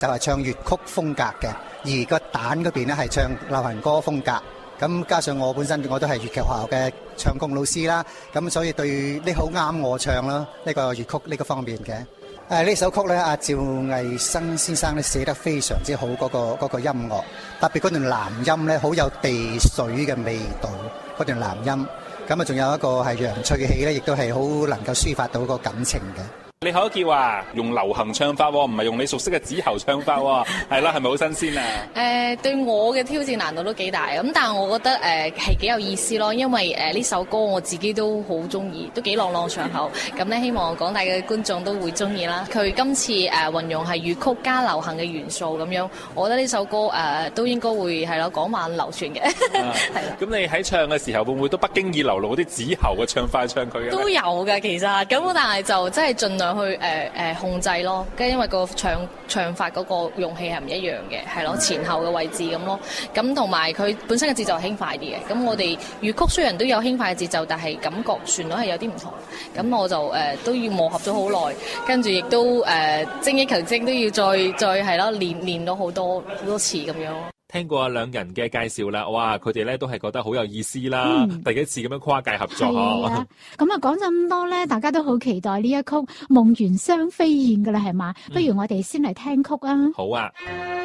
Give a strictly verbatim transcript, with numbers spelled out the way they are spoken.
就係唱粵曲風格嘅，而個旦嗰邊咧係唱流行歌風格。咁加上我本身我都係粵劇學校嘅唱功老師啦，咁所以對呢好啱我唱啦，呢個粵曲呢個方面嘅。誒呢首曲咧，阿趙毅生先生咧寫得非常之好，嗰個嗰個音樂，特別嗰段男音咧好有地水嘅味道，嗰段男音。咁啊，仲有一個係楊翠喜咧，亦都係好能夠抒發到個感情嘅。 你可叫話用流行唱法喎，唔係用你熟悉嘅子喉唱法喎，係啦，係咪好新鮮啊？ 誒、呃，對我嘅挑戰難度都幾大，咁但係我覺得誒係幾有意思咯，因為誒呢、呃、首歌我自己都好中意，都幾朗朗上口，咁咧希望廣大嘅觀眾都會中意啦。佢今次誒、呃、運用係粵曲加流行嘅元素咁樣，我覺得呢首歌誒、呃、都應該會係咯廣泛流傳嘅。係啦。 咁你喺唱嘅時候會唔會都不經意流露啲子喉嘅唱法唱佢嘅？ 都有㗎，其實咁但係就真係盡量去誒誒、呃呃、控制咯，跟因為個唱唱法嗰個用氣係唔一樣嘅，係咯，前後嘅位置咁咯，咁同埋佢本身嘅節奏係輕快啲嘅，咁我哋粵曲雖然都有輕快嘅節奏，但係感覺旋律係有啲唔同，咁我就誒、呃、都要磨合咗好耐，跟住亦都誒、呃、精益求精，都要再再係咯練練到好多好多次咁樣。 聽過兩人嘅介紹啦，哇！佢哋咧都係覺得好有意思啦，嗯、第一次咁樣跨界合作嗬。 咁啊，講咗咁多咧，大家都好期待呢一曲《夢圓雙飛燕》噶啦，係嘛？嗯、不如我哋先嚟聽曲啊。 好啊。